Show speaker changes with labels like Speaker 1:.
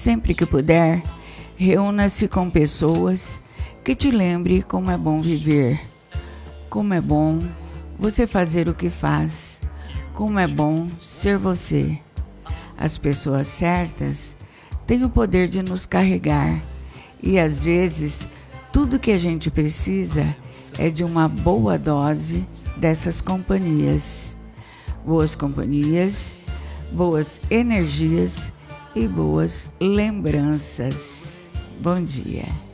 Speaker 1: Sempre que puder, reúna-se com pessoas que te lembrem como é bom viver, como é bom você fazer o que faz, como é bom ser você. As pessoas certas têm o poder de nos carregar e às vezes tudo que a gente precisa é de uma boa dose dessas companhias. Boas companhias, boas energias e boas lembranças. Bom dia.